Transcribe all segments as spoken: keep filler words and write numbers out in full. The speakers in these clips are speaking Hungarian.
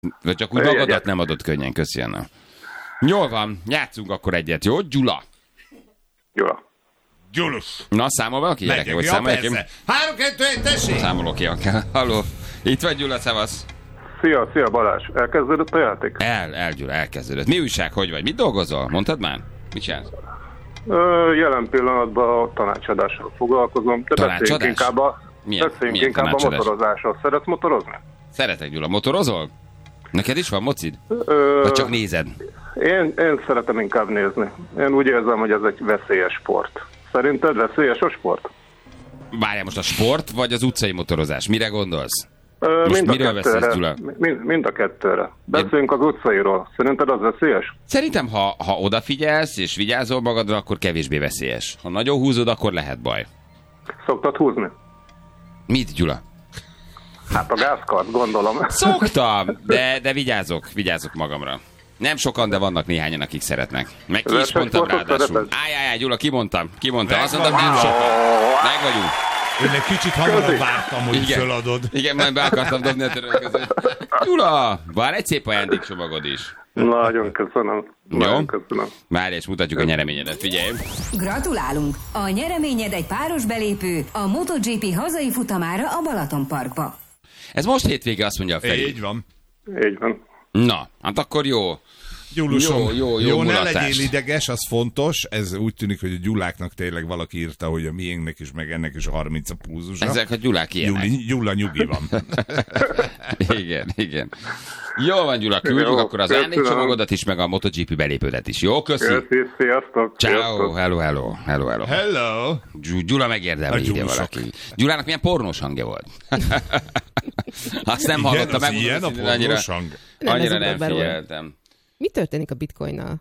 Vagy csak úgy magadat nem adott könnyen, köszönöm. Jól van, játszunk akkor egyet, jó? Gyula. Gyula. Gyulus. Na, számol valaki gyereke, vagy számolják én? Három, kettő, egy, tessék! Számolok ki, akár. Halló. Itt vagy Gyula, szevasz. Szia, szia Balázs. Elkezdődött a játék? El, el, Gyula, elkezdődött. Mi újság, hogy vagy? Mit dolgozol? Mondtad már? Mit csinálsz? Ö, jelen pillanatban a tanácsadással foglalkozom. De Tanácsadás? beszéljünk inkább a, Milyen, beszéljünk milyen inkább a tanácsadás? motorozásról. Szeretsz motorozni? Szeretek, Gyula. Motorozol? Neked is van mocid? Ö, Vagy csak nézed? én, én szeretem inkább nézni. Én úgy érzem, hogy ez egy veszélyes sport. Szerinted veszélyes a sport? Várjál, most a sport, vagy az utcai motorozás? Mire gondolsz? Ö, Most mind a miről kettőre. beszélsz, Gyula? Mind, mind a kettőre. Beszéljünk az utcairól. Szerinted az veszélyes? Szerintem, ha, ha odafigyelsz és vigyázol magadra, akkor kevésbé veszélyes. Ha nagyon húzod, akkor lehet baj. Szoktad húzni? Mit, Gyula? Hát a gázkart, gondolom. Szoktam, de, de vigyázok, vigyázok magamra. Nem sokan, de vannak néhányan, akik szeretnek. Meg ki is mondtam ráadásul. Ájjájjáj, Gyula, kimondtam, kimondtam. Azt mondtam, nem sokan. Meg vagyunk. Én egy kicsit hamarabb vártam, hogy Igen. föladod. Igen, majd be akartam dobni a török között. Gyula, van egy szép ajándékcsomagod is. Nagyon köszönöm. Nagyon köszönöm. Várj, és mutatjuk a nyereményedet, figyelj. Gratulálunk! A nyereményed egy páros belépő a MotoGP hazai futamára a Balatonparkba. Ez most hétvége, azt mondja a Feri. Így van. Így van. Na, hát akkor jó. Gyulusom, Jó, jó, jó jó ne mulatást. legyél ideges, az fontos. Ez úgy tűnik, hogy a Gyuláknak tényleg valaki írta, hogy a miénknek is, meg ennek is a harminc a púzusa. Ezek a Gyulák ilyenek. Gyuli, Gyula nyugi van. Igen, igen. Jó van, Gyula, küldjük Jó, akkor az köszönöm. ajándékcsomagodat is, meg a MotoGP belépődet is. Jó, köszi. Köszi, sziasztok. Ciao, Sziasztok. hello, hello, hello, hello. Hello! Gy- Gyula megérdemli A ide gyulusok. valaki. Gyulának milyen pornós hangja volt. Azt nem Igen, hallottam, az megmondom ilyen a őszintén, annyira, pornós hang. Nem, annyira ez nem ugrott be róla. figyeltem. Mi történik a bitcoinnal?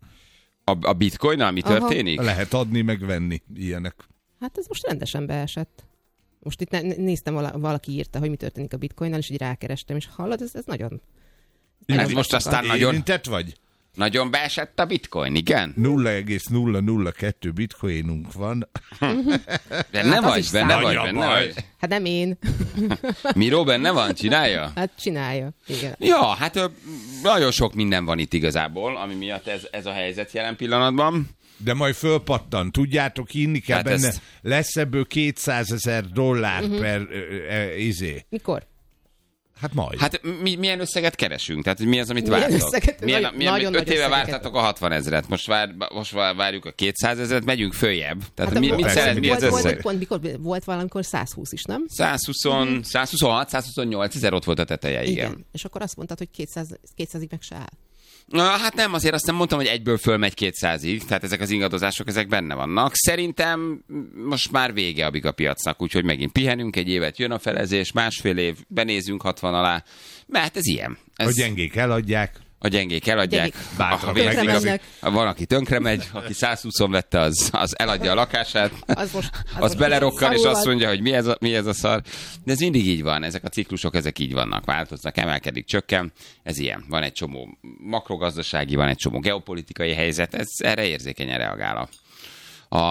A, a bitcoinnal mi Aha. történik? Lehet adni, meg venni ilyenek. Hát ez most rendesen beesett. Most itt ne- néztem, vala- valaki írta, hogy mi történik a bitcoinnal, és így rákerestem, és hallod, ez, ez nagyon... Ez nagyon most sokat. aztán nagyon, Érintett vagy? nagyon beesett a bitcoin, igen? nulla egész nulla nulla kettő bitcoinunk van. Benne Hát az vagy, is benne számít. vagy, Nagy a benne baj. vagy. Hát nem én. Miró benne van, csinálja? Hát csinálja. Igen. Ja, hát ö, nagyon sok minden van itt igazából, ami miatt ez, ez a helyzet jelen pillanatban. De majd fölpattan. Tudjátok, inni kell Hát benne. ezt- Lesz ebből kétszázezer dollár uh-huh. per ö, ö, izé. Mikor? Hát majd. Hát mi, milyen összeget keresünk? Tehát mi az, amit Milyen vártok? összeget? Milyen, Nagyon- milyen, nagyon öt nagy éve összegeket. vártatok a hatvan ezret, most, vár, most vár- várjuk a kétszázezret, megyünk följebb. Tehát Hát mi, a- mit persze, szeret, mi az volt, volt, összeg? egy pont, mikor volt valamikor száz húsz is, nem? százhúsz, százhuszonhat, százhuszonnyolc ezer ott volt a teteje, igen. igen. És akkor azt mondtad, hogy kétszáz, kétszázig meg se áll. Na, hát nem, azért azt nem mondtam, hogy egyből fölmegy kétszázig, tehát ezek az ingadozások, ezek benne vannak. Szerintem most már vége a biga piacnak, úgyhogy megint pihenünk egy évet, jön a felezés, másfél év, benézünk hatvan alá, mert ez ilyen. Ez A gyengék eladják. a gyengék eladják, Gyengék. Bátrak a vérzik, tönkre akik- mennek. van, aki tönkre megy, aki százhúszon vette, az, az eladja a lakását, Az most- az az most belerokkan, és szarul azt van. mondja, hogy mi ez, a, mi ez a szar. De ez mindig így van, ezek a ciklusok, ezek így vannak, változnak, emelkedik, csökken, ez ilyen. Van egy csomó makrogazdasági, van egy csomó geopolitikai helyzet, ez erre érzékenyen reagál a, a,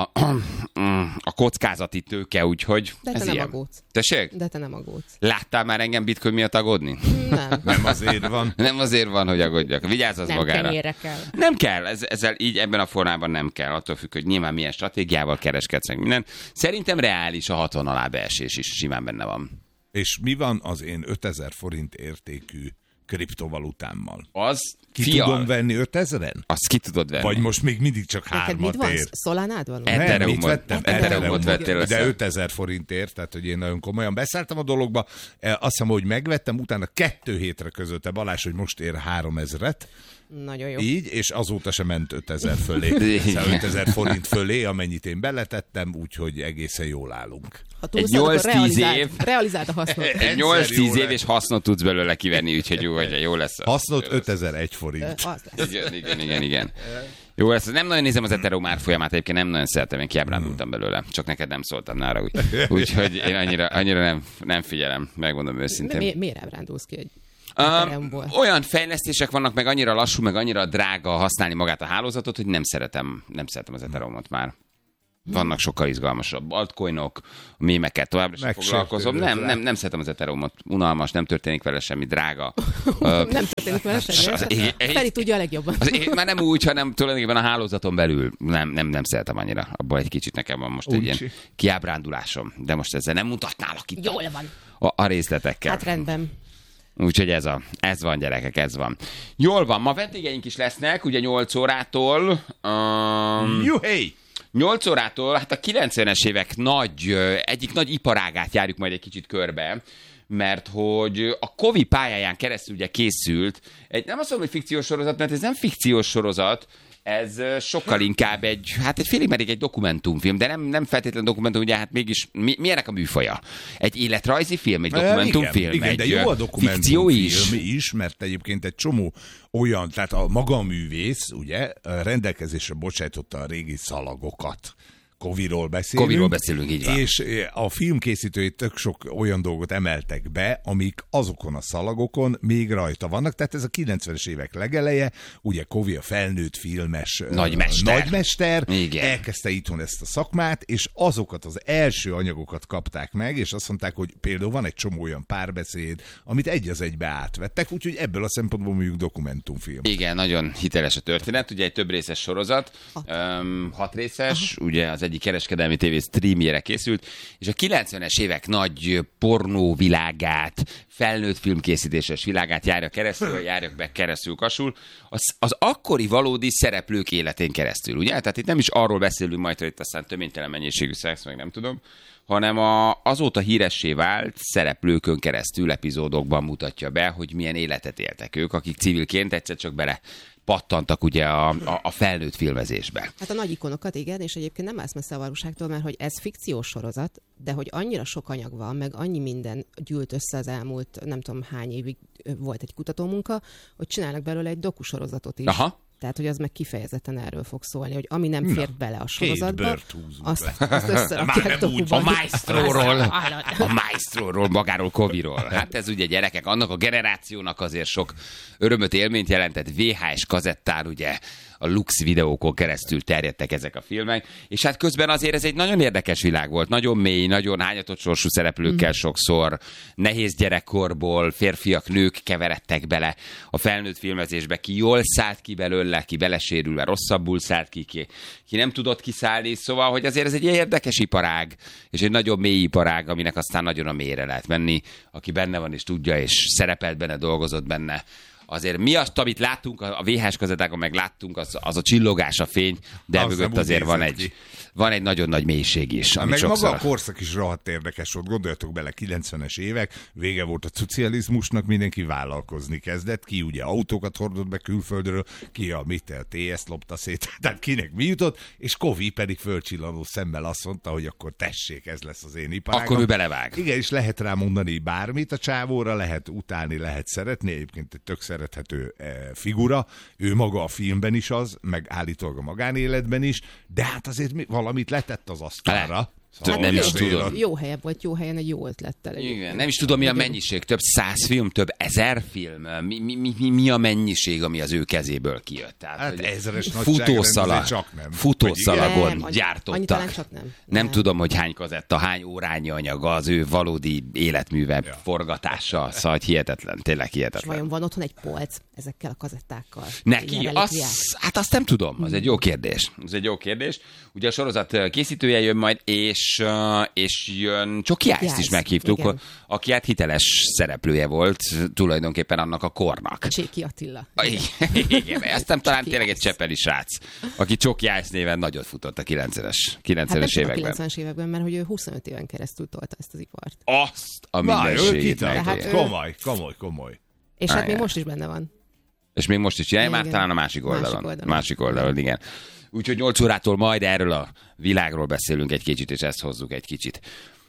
a kockázati tőke, úgyhogy De te ez nem ilyen. aggódsz. Tessék? De te nem aggódsz. Láttál már engem bitcoin miatt aggódni? Nem. Nem azért van. Nem azért van, hogy aggódjak. Vigyázz az Nem magára. kenyérre kell. Nem kell, ez, ezzel így ebben a formában nem kell, attól függ, hogy nyilván milyen stratégiával kereskedsz meg minden. Szerintem reális a hatvan alá beesés is, simán benne van. És mi van az én ötezer forint értékű kriptovalutámmal? Az Ki fial, tudom venni ötezeren? azt ki tudod venni. Vagy most még mindig csak Neked mit hármat van? ér? Szolánád van? Ed- Nem, Ethereumot- mit vettem? Ethereumot vettél De össze. ötezer forintért, tehát hogy én nagyon komolyan beszálltam a dologba. E, Azt hiszem, hogy megvettem, utána kettő hétre közötte Balázs, hogy most ér háromezret. Nagyon jó. Így, és azóta sem ment ötezer fölé. Szóval ötezer forint fölé, amennyit én beletettem, úgyhogy egészen jól állunk. Ha Egy túlszed, akkor nyolc-tíz realizáld- év. Realizáld a hasznot. Egy jó nyolc-tíz év lett. és hasznot tudsz belőle kivenni, úgyhogy jó, hogy jó lesz. a- Hasznot jó lesz. ötezer-egy forint. Az lesz. Igen, igen, igen, igen. Jó, ezt nem nagyon nézem az Ethereum árfolyamát, egyébként nem nagyon szeretem, én kiábrándultam belőle. Csak neked nem szóltam nála, úgy. Úgyhogy én annyira, annyira nem, nem figyelem, megmondom De őszintén. mi, miért ábrándulsz ki, hogy Um, Ethereumból? olyan fejlesztések vannak, meg annyira lassú, meg annyira drága használni magát a hálózatot, hogy nem szeretem, nem szeretem az Ethereumot már. Vannak sokkal izgalmasabb altcoinok, mémeket továbbra sem foglalkozom. Nem, nem, nem szeretem az ethereumot. Unalmas, nem történik vele semmi, drága. Nem történik vele semmi. Feri tudja a legjobban. Az, én, már nem úgy, hanem tulajdonképpen a hálózaton belül. Nem, nem, nem szeretem annyira. Abban egy kicsit nekem van most egy ilyen kiábrándulásom. De most ezzel nem mutatnálak itt Jól van. A, a részletekkel. Hát rendben. Úgyhogy ez, a, ez van, gyerekek, ez van. Jól van, ma vendégeink is lesznek, ugye nyolc órától. Um, Juhé! nyolc órától, hát a kilencvenes évek nagy, egyik nagy iparágát járjuk majd egy kicsit körbe, mert hogy a Kovi pályáján keresztül ugye készült, egy, nem azt mondom, hogy fikciós sorozat, mert ez nem fikciós sorozat, ez sokkal inkább egy, hát egy félig meddig egy dokumentumfilm, de nem, nem feltétlenül dokumentum, ugye hát mégis, mi, mi ennek a műfaja? Egy életrajzi film, egy dokumentumfilm? Igen, igen, egy de jó a fikció is? is, mert egyébként egy csomó olyan, tehát a maga a művész, ugye, rendelkezésre bocsájtotta a régi szalagokat. Koviról beszélünk. Koviról beszélünk, így van. És a filmkészítői tök sok olyan dolgot emeltek be, amik azokon a szalagokon még rajta vannak. Tehát ez a kilencvenes évek legeleje, ugye Kovi a felnőtt filmes nagymester. nagymester Igen. elkezdte itthon ezt a szakmát, és azokat az első anyagokat kapták meg, és azt mondták, hogy például van egy csomó olyan párbeszéd, amit egy az egybe átvettek, úgyhogy ebből a szempontból mondjuk dokumentumfilm. Igen, nagyon hiteles a történet, ugye egy több részes sorozat, hat, um, hat részes, Aha. ugye az egyik kereskedelmi tévé streamjére készült, és a kilencvenes évek nagy pornó világát, felnőtt filmkészítéses világát járja keresztül, járja be keresztül kasul, az, az akkori valódi szereplők életén keresztül, ugye? Tehát itt nem is arról beszélünk majd, hogy itt aztán töménytelen mennyiségű szex, meg nem tudom, hanem a, azóta híressé vált szereplőkön keresztül epizódokban mutatja be, hogy milyen életet éltek ők, akik civilként egyszer csak bele pattantak ugye a, a, a felnőtt filmezésbe. Hát a nagy ikonokat, igen, és egyébként nem állsz messze a valóságtól, mert hogy ez fikciós sorozat, de hogy annyira sok anyag van, meg annyi minden gyűlt össze az elmúlt, nem tudom hány évig volt egy kutatómunka, hogy csinálnak belőle egy dokusorozatot is. Aha. Tehát, hogy az meg kifejezetten erről fog szólni, hogy ami nem fér Na, bele a sorozatba, azt, azt összerakják dokuban. A Maestróról, a Maestróról, magáról Koviról. Hát ez ugye gyerekek, annak a generációnak azért sok örömöt, élményt jelentett. vé há es kazettán ugye a Lux videókon keresztül terjedtek ezek a filmek, és hát közben azért ez egy nagyon érdekes világ volt, nagyon mély, nagyon hányatott sorsú szereplőkkel mm. sokszor, nehéz gyerekkorból férfiak, nők keveredtek bele a felnőtt filmezésbe, ki jól szállt ki belőle, ki belesérülve rosszabbul szállt ki, ki, ki nem tudott kiszállni, szóval, hogy azért ez egy érdekes iparág, és egy nagyon mély iparág, aminek aztán nagyon a mélyre lehet menni, aki benne van és tudja, és szerepelt benne, dolgozott benne. Azért mi azt, amit láttunk, a vé há es kazettákon meg láttunk, az, az a csillogás, a fény, de az mögött azért van egy, van egy nagyon nagy mélység is. Meg sokszor... maga a korszak is rohadt érdekes volt. Gondoljatok bele, kilencvenes évek, vége volt a szocializmusnak, mindenki vállalkozni kezdett, ki ugye autókat hordott be külföldről, ki a mit, a té es lopta szét, tehát kinek mi jutott, és Kovi pedig fölcsillanó szemmel azt mondta, hogy akkor tessék, ez lesz az én iparágom. Akkor ő belevág. Igen, és lehet rá mondani bármit a csávóra, lehet utálni, lehet szeretni, egyébként egy tök szerethető figura, ő maga a filmben is az, meg állítólag a magánéletben is, de hát azért valamit letett az asztalra. Szóval nem is tudom. Jó helyen volt, jó helyen egy jó ötlettel. Igen, nem is tudom, mi a mennyiség. Több száz film, több ezer film. Mi, mi, mi, mi a mennyiség, ami az ő kezéből kijött? Tehát, hát ezeres futószalag, csak nem. Futószalagon nem, gyártottak. Annyi, csak nem. nem. Nem tudom, hogy hány kazetta, hány órányi anyaga az ő valódi életműve ja. forgatása. Szóval hihetetlen, tényleg hihetetlen. És vajon van otthon egy polc ezekkel a kazettákkal? Neki? Az, hát azt nem tudom. Az egy jó kérdés. Ez egy jó kérdés. Ugye a sorozat készítője jön majd, és És, uh, és jön Csoki Ice-t is meghívtuk, igen. aki hát hiteles szereplője volt tulajdonképpen annak a kornak. Cséki Attila. Igen, igen, aztán talán tényleg egy csepeli srác, aki Csoki Ice néven nagyot futott a kilencvenes, kilencvenes hát években. a kilencvenes években, mert hogy ő huszonöt éven keresztül tolta ezt az ipart. Azt a mindenségét. Hát komoly, komoly, komoly. És hát még most is benne van. És még most is csinálja, már talán a másik oldalon. Másik oldalon, másik oldalon igen. Úgyhogy nyolc órától majd erről a világról beszélünk egy kicsit, és ezt hozzuk egy kicsit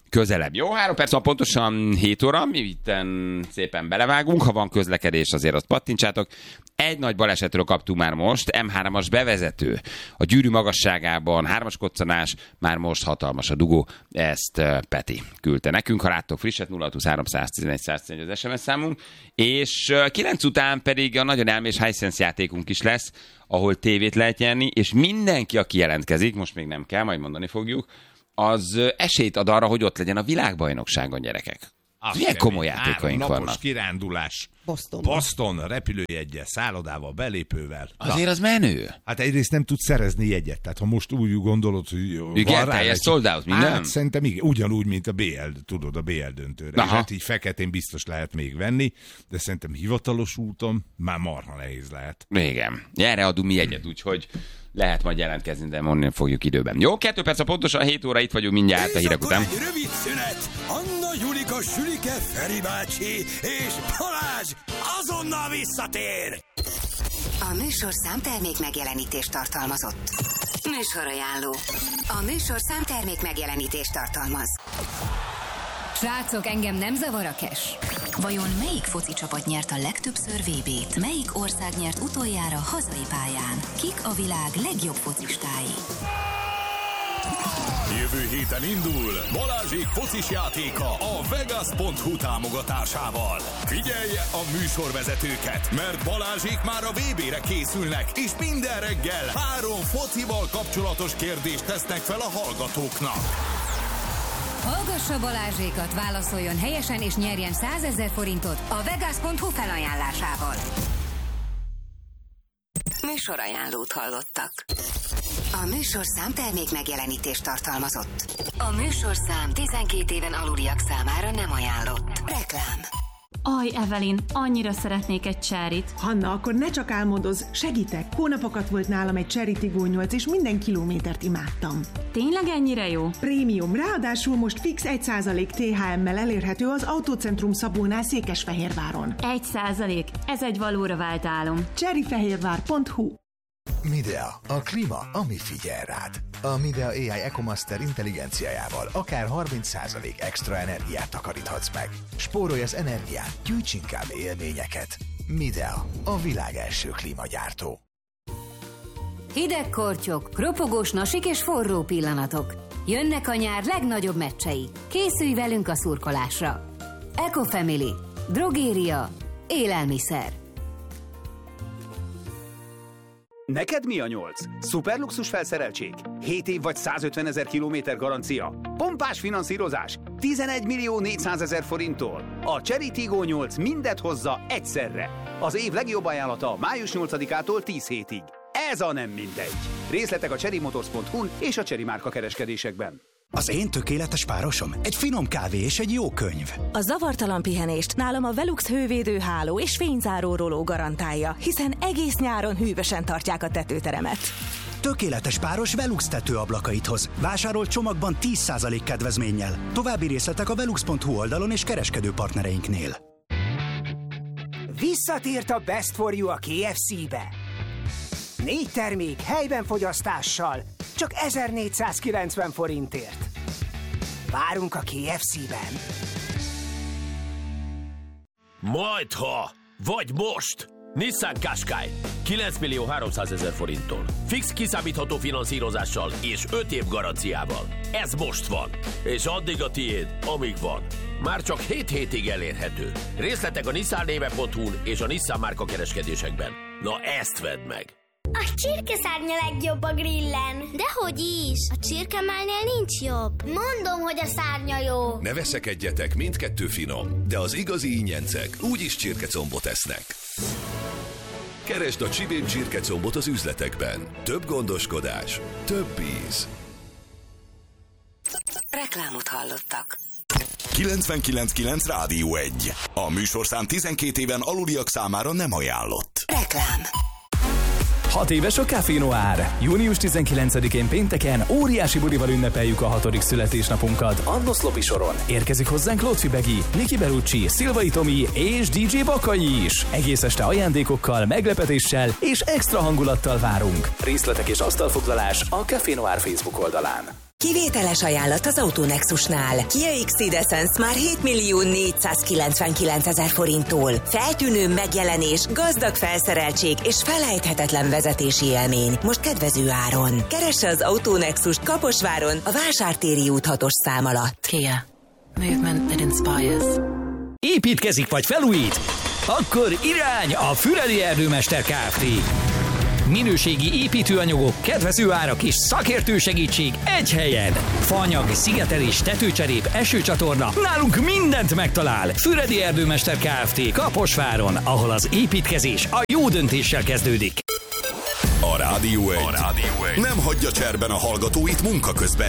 közelebb. Jó, három perc van pontosan hét óra, mi itten szépen belevágunk, ha van közlekedés, azért azt pattintsátok. Egy nagy balesetről kaptunk már most, em hármas bevezető. A Gyűrű magasságában hármas koccanás, már most hatalmas a dugó, ezt Peti küldte nekünk. Ha láttok frisset, nulla hat három egy egy egy egy az es em es számunk, és kilenc után pedig a nagyon elmés Hisense játékunk is lesz, ahol tévét lehet nyerni, és mindenki, aki jelentkezik, most még nem kell, majd mondani fogjuk, az esélyt ad arra, hogy ott legyen a világbajnokságon, gyerekek. Azt milyen komoly játékaink Három vannak. kirándulás. Boston. Boston, repülőjeggyel, szállodával, belépővel. Azért Na, az menő. hát egyrészt nem tudsz szerezni jegyet, tehát ha most úgy gondolod, hogy Igen, van rá teljes egy- sold out, minden? Hát szerintem igen, ugyanúgy, mint a bé el, tudod, a bé el döntőre. Aha. Hát így feketén biztos lehet még venni, de szerintem hivatalos úton már marha nehéz lehet. Igen. Erre adunk mi egyet, úgyhogy lehet majd jelentkezni, de mondani fogjuk időben. Jó, kettő perc a pontosan hét óra, itt vagyunk mindjárt a hírek után. Egy rövid szünet. Anna, Julika, Sülike, Feri bácsi és Balázs azonnal visszatér. A műsorszám termék megjelenítést tartalmazott. Műsorajánló. A műsorszám termék megjelenítést tartalmaz. Srácok, engem nem zavar a cash. Vajon melyik foci csapat nyert a legtöbbször vé bét? Melyik ország nyert utoljára hazai pályán? Kik a világ legjobb focistái? Jövő héten indul Balázsék focis játéka a Vegas pont hu támogatásával. Figyelje a műsorvezetőket, mert Balázsék már a vé bére készülnek, és minden reggel három focival kapcsolatos kérdést tesznek fel a hallgatóknak. Hallgassa Balázsékat, válaszoljon helyesen és nyerjen százezer forintot a Vegas pont hu felajánlásával. Műsorajánlót hallottak. A műsorszám termék megjelenítést tartalmazott. A műsorszám tizenkét éven aluliak számára nem ajánlott. Reklám. Aj, Evelyn, annyira szeretnék egy cserit. Hanna, akkor ne csak álmodozz, segítek. Hónapokat volt nálam egy Cherry Tiggo nyolc, és minden kilométert imádtam. Tényleg ennyire jó? Prémium, ráadásul most fix egy százalék té há emmel elérhető az Autócentrum Szabónál Székesfehérváron. Egy százalék. Ez egy valóra vált álom. cherryfehérvár pont hu. Midea, a klíma, ami figyel rád. A Midea á i EcoMaster intelligenciájával akár harminc százalék extra energiát takaríthatsz meg. Spórolj az energián, gyűjts inkább élményeket. Midea, a világ első klímagyártó. Hideg kortyok, ropogós nasik és forró pillanatok. Jönnek a nyár legnagyobb meccsei. Készülj velünk a szurkolásra. Ecofamily. Drogéria. Élelmiszer. Neked mi a nyolc? Szuperluxus felszereltség? hét év vagy százötvenezer kilométer garancia? Pompás finanszírozás? tizenegy millió négyszázezer forinttól? A Cherry Tiggo nyolc mindet hozza egyszerre. Az év legjobb ajánlata május nyolcadikától tíz hétig. Ez a nem mindegy. Részletek a cherrymotors pont hu és a Cherry márka kereskedésekben. Az én tökéletes párosom egy finom kávé és egy jó könyv. A zavartalan pihenést nálam a Velux hővédő háló és fényzáró roló garantálja, hiszen egész nyáron hűvösen tartják a tetőteremet. Tökéletes páros Velux tetőablakait hoz. Vásárolt csomagban tíz százalék kedvezménnyel. További részletek a velux pont hu oldalon és kereskedő partnereinknél. Visszatért a Best for You a ké ef cé-be. Négy termék helyben fogyasztással, csak ezernégyszázkilencven forintért. Várunk a ké ef cé-ben. Majdha, vagy most! Nissan Qashqai kilenc millió háromszázezer forinttól. Fix kiszámítható finanszírozással és öt év garanciával. Ez most van. És addig a tiéd, amíg van. Már csak hét hétig elérhető. Részletek a nissan néve pont hu és a Nissan márka kereskedésekben. Na ezt vedd meg! A csirkeszárnya legjobb a grillen. Dehogy is. A csirkemálnél nincs jobb. Mondom, hogy a szárnya jó. Ne veszekedjetek, mindkettő finom, de az igazi ingyencek úgyis csirkecombot esznek. Keresd a Csibén csirkecombot az üzletekben. Több gondoskodás, több íz. Reklámot hallottak. kilencvenkilenc kilenc Rádió egy. A műsorszám tizenkét éven aluliak számára nem ajánlott. Reklám. Hat éves a Café Noir. június tizenkilencedikén pénteken óriási bulival ünnepeljük a hatodik születésnapunkat Annos Lopi soron. Érkezik hozzánk Lotfi Begi, Niki Belucci, Szilvai Tomi és dé dzsé Bakai is. Egész este ajándékokkal, meglepetéssel és extra hangulattal várunk. Részletek és asztalfoglalás a Café Noir Facebook oldalán. Kivételes ajánlat az Autonexusnál. Kia X-Ceed Essence már hét millió négyszázkilencvenkilencezer forinttól. Feltűnő megjelenés, gazdag felszereltség és felejthetetlen vezetési élmény. Most kedvező áron. Keresse az Autonexust Kaposváron, a Vásártéri út hatos szám alatt. Kia. Movement that inspires. Építkezik vagy felújít? Akkor irány a Füredi Erdőmester Kft. Minőségi építőanyagok, kedvező árak és szakértő segítség egy helyen. Faanyag, szigetelés, tetőcserép, esőcsatorna. Nálunk mindent megtalál. Füredi Erdőmester Kft. Kaposváron, ahol az építkezés a jó döntéssel kezdődik. A Rádió egy, a Rádió egy nem hagyja cserben a hallgatóit munka közben.